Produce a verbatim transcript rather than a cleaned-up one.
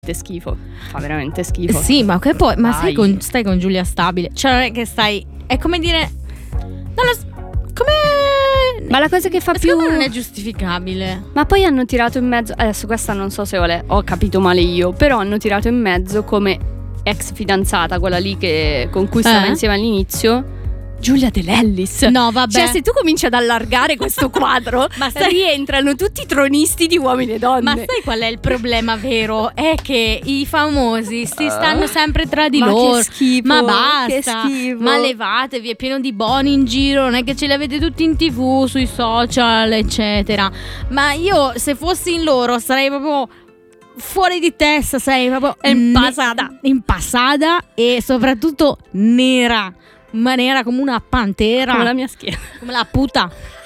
schifo, fa veramente schifo. Sì, ma che poi, ma Dai. stai con, stai con Giulia Stabile, cioè non è che stai, è come dire, non lo so, come, Ma la cosa che fa più secondo me non è giustificabile. Ma poi hanno tirato in mezzo, adesso questa non so se ho, le- ho capito male io, però hanno tirato in mezzo come ex fidanzata, quella lì che, con cui stava Eh? insieme all'inizio, Giulia De Lellis. No, vabbè. Cioè, se tu cominci ad allargare questo quadro, Ma sai- rientrano tutti i tronisti di uomini e donne. Ma sai qual è il problema vero? È che i famosi si stanno sempre tra di Ma che loro. schifo, Ma che basta, schifo. ma levatevi, è pieno di boni in giro, non è che ce li avete tutti in tv, sui social, eccetera. Ma io, se fossi in loro, sarei proprio fuori di testa, sarei proprio Impasata. ne- impasata e soprattutto nera. Ma nera come una pantera, Come la mia schiena. come la puta.